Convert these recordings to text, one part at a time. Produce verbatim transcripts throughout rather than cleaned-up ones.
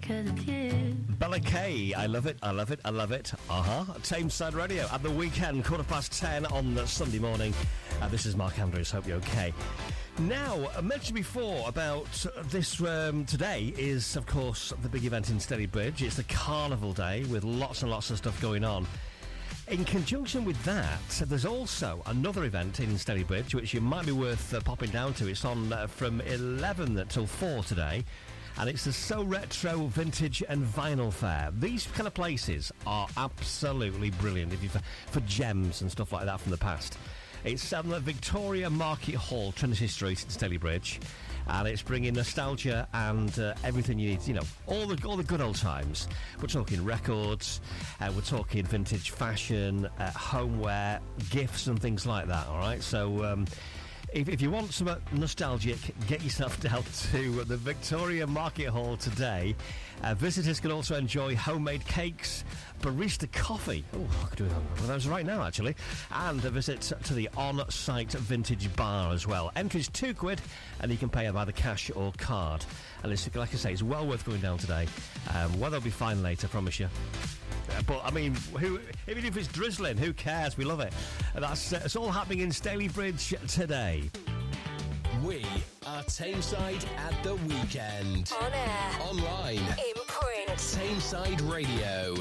because of you. Bella Kay, I love it, I love it, I love it. Uh-huh. Tameside Radio at the weekend, quarter past ten on the Sunday morning. Uh, this is Mark Andrews, hope you're okay. Now, I mentioned before about this um, today is, of course, the big event in Stalybridge. It's the Carnival Day with lots and lots of stuff going on. In conjunction with that, there's also another event in Stalybridge which you might be worth uh, popping down to. It's on uh, from eleven till four today, and it's the So Retro Vintage and Vinyl Fair. These kind of places are absolutely brilliant if you for, for gems and stuff like that from the past. It's um, at Victoria Market Hall, Trinity Street in Stalybridge, and it's bringing nostalgia and uh, everything you need, you know, all the all the good old times. We're talking records, uh, we're talking vintage fashion, uh, homeware, gifts and things like that, all right? So um, if, if you want some nostalgic, get yourself down to the Victoria Market Hall today. Uh, visitors can also enjoy homemade cakes, barista coffee. Oh, I could do one of those right now, actually. And a visit to the on-site vintage bar as well. Entry's two quid, and you can pay either cash or card. And it's, like I say, it's well worth going down today. Um, weather will be fine later, promise you. Uh, but, I mean, who, even if it's drizzling, who cares? We love it. And that's uh, it's all happening in Stalybridge today. We are Tameside at the weekend. On air. Online. In print. Tameside Radio.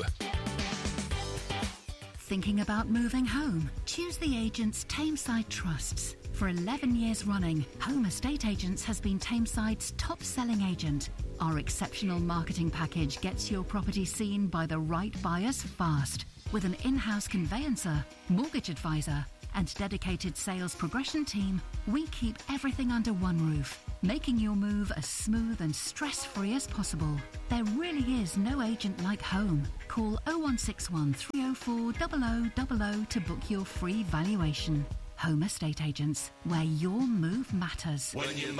Thinking about moving home? Choose the agents Tameside trusts. For eleven years running, Home Estate Agents has been Tameside's top-selling agent. Our exceptional marketing package gets your property seen by the right buyers fast. With an in-house conveyancer, mortgage advisor, and dedicated sales progression team, we keep everything under one roof, making your move as smooth and stress-free as possible. There really is no agent like home. Call oh one six one, three oh four, zero zero zero zero to book your free valuation. Home Estate Agents, where your move matters. When you